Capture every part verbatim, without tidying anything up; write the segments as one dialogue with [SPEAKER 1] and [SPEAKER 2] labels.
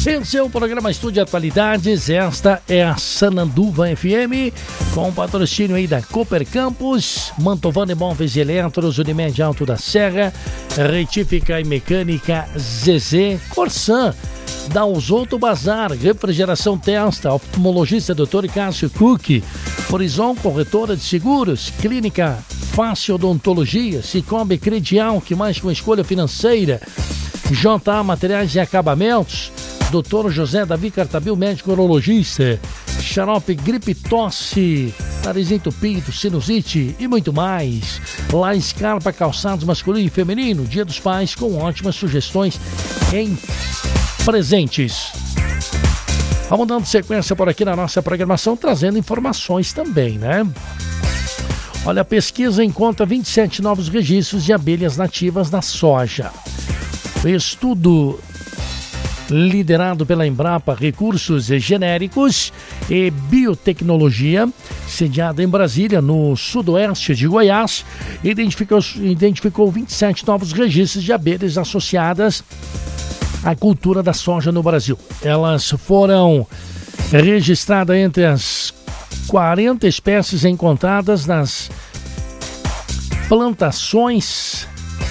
[SPEAKER 1] Esse é o programa Estúdio Atualidades. Esta é a Sananduva F M, com o patrocínio aí da Cooper Campus, Mantovani Móveis e Eletros, Unimed Alto da Serra, Retífica e Mecânica Z Z, Corsan, Dalzotto Bazar, Refrigeração Testa, Oftalmologista doutor Cássio Cook, Horizon Corretora de Seguros, Clínica Fácil Odontologia, Cicobi Credial, que mais com escolha financeira, J A Materiais e Acabamentos, doutor José Davi Cartabil, médico urologista, Xarope Gripe Tosse, nariz entupido, sinusite e muito mais. La Scarpa Calçados masculino e feminino, Dia dos Pais com ótimas sugestões em presentes. Vamos dando sequência por aqui na nossa programação, trazendo informações também, né? Olha, a pesquisa encontra vinte e sete novos registros de abelhas nativas na soja. O estudo liderado pela Embrapa Recursos Genéricos e Biotecnologia, sediada em Brasília, no sudoeste de Goiás, identificou, identificou vinte e sete novos registros de abelhas associadas à cultura da soja no Brasil. Elas foram registradas entre as quarenta espécies encontradas nas plantações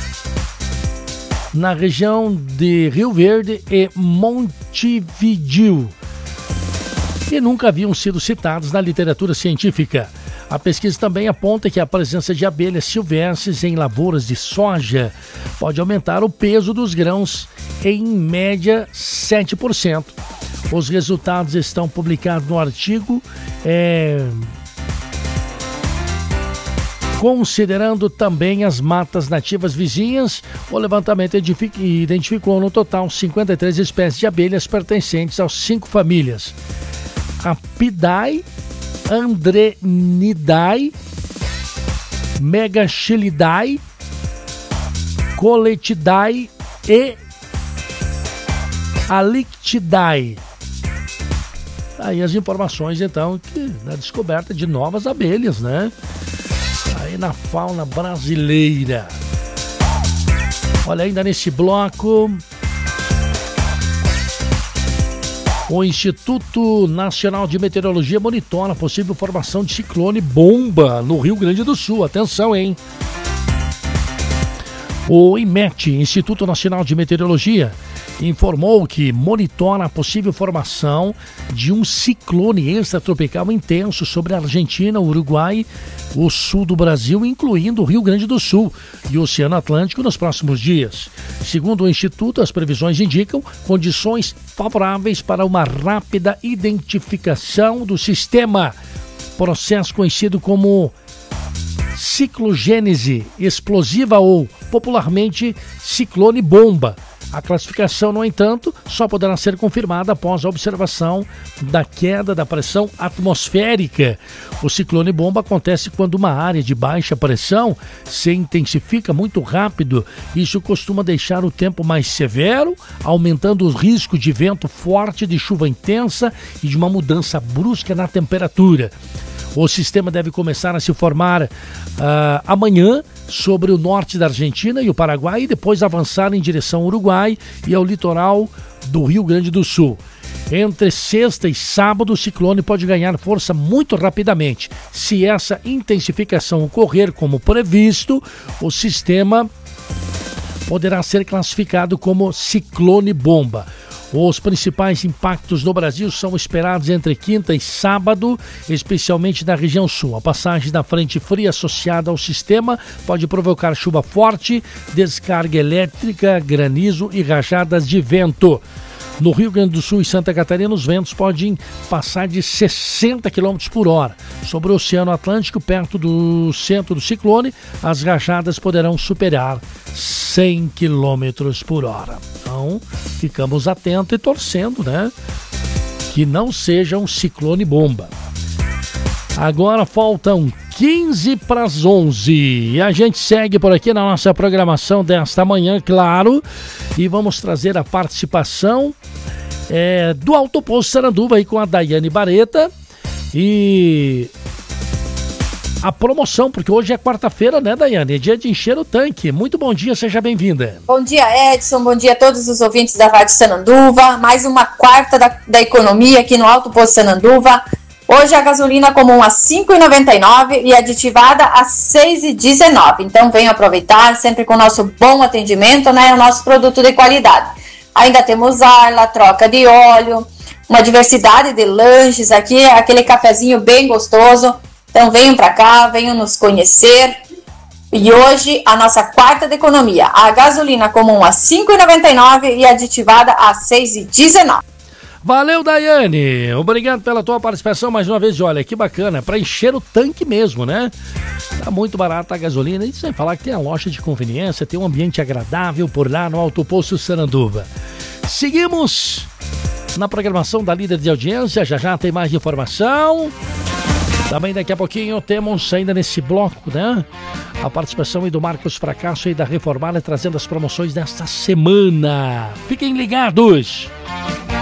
[SPEAKER 1] na região de Rio Verde e Montevidéu, que nunca haviam sido citados na literatura científica. A pesquisa também aponta que a presença de abelhas silvestres em lavouras de soja pode aumentar o peso dos grãos em média sete por cento. Os resultados estão publicados no artigo é, considerando também as matas nativas vizinhas. O levantamento identificou no total cinquenta e três espécies de abelhas pertencentes às cinco famílias: Apidae, Andrenidae, Megachilidae, Coletidae e Alictidae. Aí as informações, então, que na descoberta de novas abelhas, né? Aí na fauna brasileira. Olha, ainda nesse bloco, o Instituto Nacional de Meteorologia monitora a possível formação de ciclone bomba no Rio Grande do Sul. Atenção, hein? O IMET, Instituto Nacional de Meteorologia, informou que monitora a possível formação de um ciclone extratropical intenso sobre a Argentina, o Uruguai, o sul do Brasil, incluindo o Rio Grande do Sul e o Oceano Atlântico nos próximos dias. Segundo o Instituto, as previsões indicam condições favoráveis para uma rápida identificação do sistema, processo conhecido como ciclogênese explosiva ou, popularmente, ciclone bomba. A classificação, no entanto, só poderá ser confirmada após a observação da queda da pressão atmosférica. O ciclone bomba acontece quando uma área de baixa pressão se intensifica muito rápido. Isso costuma deixar o tempo mais severo, aumentando o risco de vento forte, de chuva intensa e de uma mudança brusca na temperatura. O sistema deve começar a se formar uh, amanhã sobre o norte da Argentina e o Paraguai, e depois avançar em direção ao Uruguai e ao litoral do Rio Grande do Sul. Entre sexta e sábado, o ciclone pode ganhar força muito rapidamente. Se essa intensificação ocorrer como previsto, o sistema poderá ser classificado como ciclone bomba. Os principais impactos no Brasil são esperados entre quinta e sábado, especialmente na região sul. A passagem da frente fria associada ao sistema pode provocar chuva forte, descarga elétrica, granizo e rajadas de vento. No Rio Grande do Sul e Santa Catarina, os ventos podem passar de sessenta quilômetros por hora. Sobre o Oceano Atlântico, perto do centro do ciclone, as rajadas poderão superar cem quilômetros por hora. Então, ficamos atentos e torcendo, né? Que não seja um ciclone bomba. Agora faltam quinze para as onze e a gente segue por aqui na nossa programação desta manhã, claro, e vamos trazer a participação é, do Autoposto Sananduva aí com a Daiane Bareta e a promoção, porque hoje é quarta-feira, né, Daiane? É dia de encher o tanque. Muito bom dia, seja bem-vinda.
[SPEAKER 2] Bom dia, Edson. Bom dia a todos os ouvintes da Rádio Sananduva. Mais uma quarta da, da economia aqui no Alto Posto Sananduva. Hoje a gasolina comum a cinco reais e noventa e nove centavos e aditivada a seis reais e dezenove centavos. Então venham aproveitar, sempre com o nosso bom atendimento, né? O nosso produto de qualidade. Ainda temos arla, troca de óleo, uma diversidade de lanches aqui, aquele cafezinho bem gostoso. Então venham para cá, venham nos conhecer. E hoje a nossa quarta da economia, a gasolina comum a cinco reais e noventa e nove centavos e aditivada a seis reais e dezenove centavos.
[SPEAKER 1] Valeu, Daiane. Obrigado pela tua participação mais uma vez. Olha, que bacana, para encher o tanque mesmo, né? Tá muito barata a gasolina. E sem falar que tem a loja de conveniência, tem um ambiente agradável por lá no Alto Posto Sananduva. Seguimos na programação da Líder de Audiência. Já já tem mais informação. Também daqui a pouquinho temos ainda nesse bloco, né? A participação aí do Marcos Fracasso aí da Reformada, trazendo as promoções desta semana. Fiquem ligados!